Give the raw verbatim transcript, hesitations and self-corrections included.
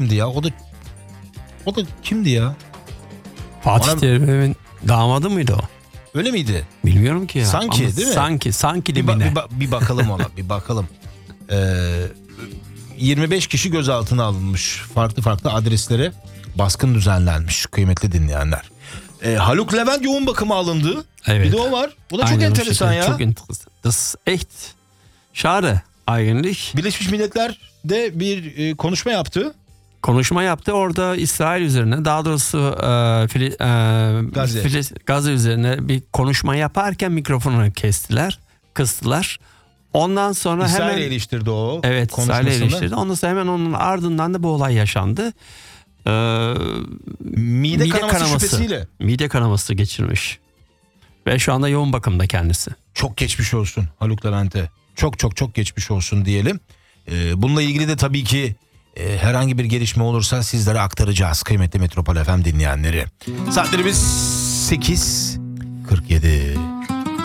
kimdi ya? O da o da kimdi ya? Fatih Ona... Terim'in damadı mıydı o? Öyle miydi? Bilmiyorum ki ya. Sanki Ama değil mi? Sanki, sanki bir, ba- dibine. bir, ba- bir bakalım ona, bir bakalım. Ee, yirmi beş kişi gözaltına alınmış. Farklı farklı adreslere baskın düzenlenmiş kıymetli dinleyenler. Ee, Haluk Levent yoğun bakıma alındı. Evet. Bir de o var. Bu da Aynen çok o enteresan şekilde. ya. Çok enteresan. Das echt schade eigentlich. Birleşmiş Milletler de bir e, konuşma yaptı. Konuşma yaptı orada İsrail üzerine, daha doğrusu e, Fili, e, Gazze. Fili, Gazze üzerine bir konuşma yaparken mikrofonu kestiler, kıstılar. Ondan sonra İsrail hemen eleştirdi o evet İsrail konuşmasını. eleştirdi. Ondan sonra hemen onun ardından da bu olay yaşandı. Ee, Mide, mide kanaması, kanaması şüphesiyle. Mide kanaması geçirmiş. Ve şu anda yoğun bakımda kendisi. Çok geçmiş olsun Haluk Levent'e. Çok çok çok geçmiş olsun diyelim. Ee, bununla ilgili de tabii ki e, herhangi bir gelişme olursa sizlere aktaracağız kıymetli Metropol F M dinleyenleri. Saatlerimiz sekiz kırk yedi.